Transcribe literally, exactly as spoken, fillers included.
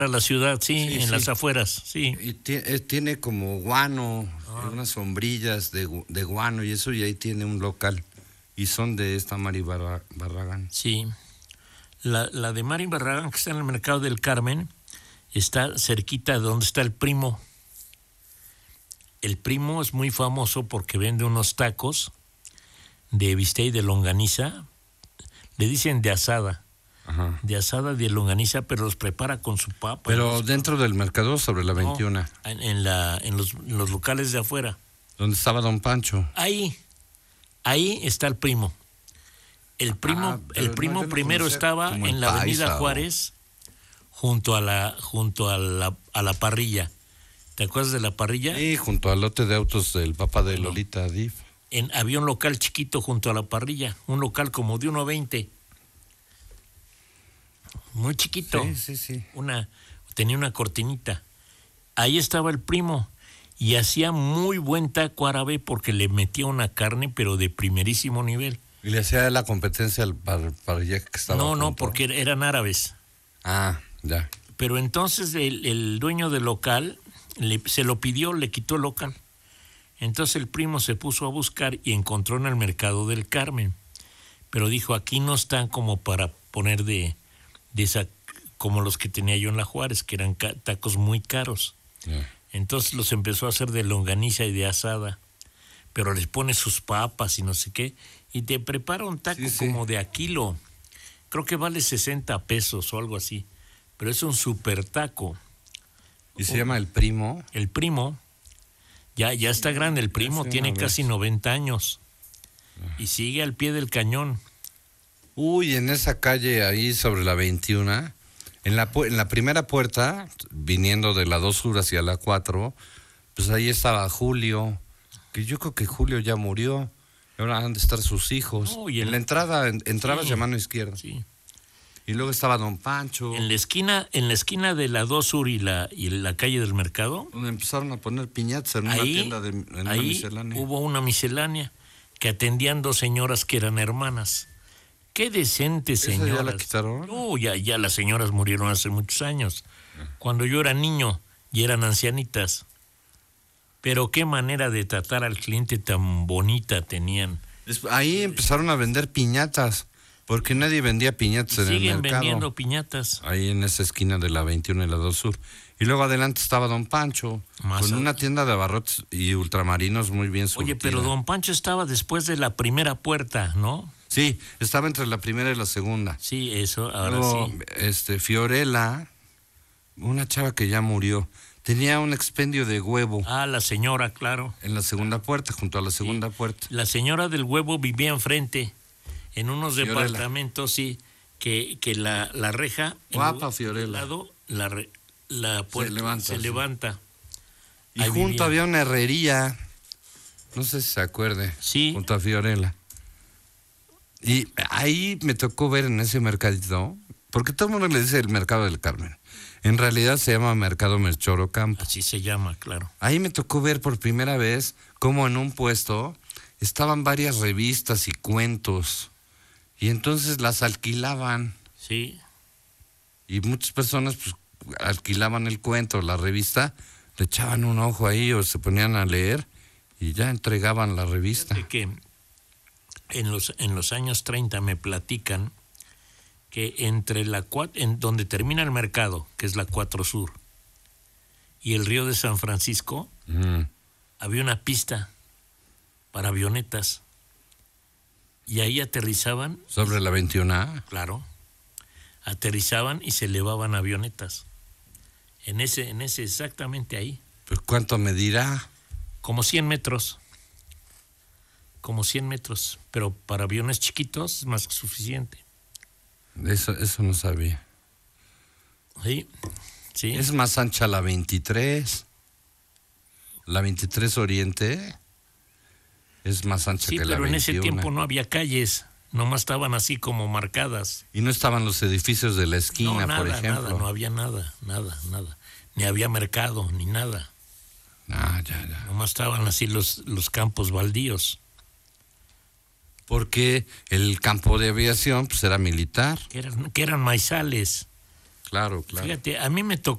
A la ciudad, sí, Sí, en sí. las afueras, sí. Y tie- eh, tiene como guano, Ah. unas sombrillas de, gu- de guano y eso, y ahí tiene un local. Y son de esta Mari Barra- Barragán. Sí. La, la de Mari Barragán, que está en el Mercado del Carmen, está cerquita de donde está el Primo. El Primo es muy famoso porque vende unos tacos de bistec y de longaniza. Le dicen de asada. Ajá. De asada de longaniza, pero los prepara con su papa. Pero Los- dentro del mercado sobre la no, veintiuna, en, en la, en, los, en los locales de afuera. donde estaba Don Pancho. Ahí, ahí está el Primo. El primo, Ah, pero el no, primo yo lo primero conocía estaba como en el la Avenida Paisa, o- Juárez, junto a la, junto a la, a la parrilla. ¿Te acuerdas de la parrilla? Y junto al lote de autos del papá de Bueno. Lolita Div. En, había un local chiquito junto a la parrilla, un local como de uno veinte. Muy chiquito. Sí, sí, sí. Una, tenía una cortinita. Ahí estaba el Primo y hacía muy buen taco árabe porque le metía una carne, pero de primerísimo nivel. Y le hacía la competencia al par, parrilla que estaba No, no, junto. porque eran árabes. Ah, ya. Pero entonces el, el dueño del local le- se lo pidió, le quitó el local. Entonces el Primo se puso a buscar y encontró en el Mercado del Carmen. Pero dijo, aquí no están como para poner de, de esa, como los que tenía yo en la Juárez, que eran ca- tacos muy caros. ya. Entonces los empezó a hacer de longaniza y de asada, pero les pone sus papas y no sé qué, y te prepara un taco Sí, sí. como de a kilo. Creo que vale sesenta pesos o algo así, pero es un super taco. Y se llama El Primo. El Primo, ya, ya está grande el Primo, sí, tiene una casi vez. noventa años y sigue al pie del cañón. Uy, en esa calle ahí sobre la veintiuna, en la, pu- en la primera puerta, viniendo de la dos Sur hacia la cuatro, pues ahí estaba Julio, que yo creo que Julio ya murió. Ahora han de estar sus hijos. No, y el- en la entrada, en- entrabas Sí. de mano izquierda. Sí. Y luego estaba Don Pancho, En la esquina, en la esquina de la dos Sur y la, y la calle del Mercado, donde empezaron a poner piñatas en una ahí, tienda de en una ahí miscelánea. hubo una miscelánea que atendían dos señoras que eran hermanas. Qué decentes ¿Esa ya señoras. la quitaron? No, ya, ya las señoras murieron hace muchos años. Cuando yo era niño y eran ancianitas. Pero qué manera de tratar al cliente tan bonita tenían. Es- Ahí empezaron a vender piñatas, porque nadie vendía piñatas en el Siguen mercado. vendiendo piñatas. Ahí en esa esquina de la veintiuna y la dos Sur. Y luego adelante estaba Don Pancho, Más con a- una tienda de abarrotes y ultramarinos muy bien surtida. Oye, pero don Pancho estaba después de la primera puerta, ¿no? Sí, estaba entre la primera y la segunda. Sí, eso, ahora Luego, sí. este, Fiorella, una chava que ya murió, tenía un expendio de huevo Ah, la señora, claro. en la segunda puerta, junto a la segunda puerta. La señora del huevo vivía enfrente, en unos Fiorella. departamentos, sí, que, que la, la reja... en Guapa, el Fiorella. lado, la, re- la puerta levanta, se sí. levanta. Y Ahí junto vivía. había una herrería, no sé si se acuerde, Sí. junto a Fiorella. Y ahí me tocó ver en ese mercadito, porque todo el mundo le dice el Mercado del Carmen. En realidad se llama Mercado Melchor Ocampo. Así se llama, claro. Ahí me tocó ver por primera vez cómo en un puesto estaban varias revistas y cuentos. Y entonces las alquilaban. Sí, Y muchas personas pues alquilaban el cuento, la revista, le echaban un ojo ahí o se ponían a leer y ya entregaban la revista. de que en los, en los años treinta me platican que entre la cua- en donde termina el mercado, que es la cuatro Sur, y el río de San Francisco, Mm. había una pista para avionetas. Y ahí aterrizaban, Sobre la veintiuna. claro, aterrizaban y se elevaban avionetas. En ese, en ese exactamente ahí, Pues ¿cuánto medirá? como cien metros. Como cien metros, pero para aviones chiquitos es más que suficiente. Eso, eso no sabía. Sí, sí. Es más ancha la veintitrés. La veintitrés Oriente es más ancha Sí, que la pero en veintiuna. ese tiempo no había calles, nomás estaban así como marcadas. Y no estaban los edificios de la esquina, No, nada, por ejemplo. nada, no había nada, nada, nada. Ni había mercado, ni nada. Ah, ya, ya. Nomás estaban así los, los campos baldíos. Porque el campo de aviación pues era militar. Que eran, que eran maizales. Claro, claro. Fíjate, a mí me tocó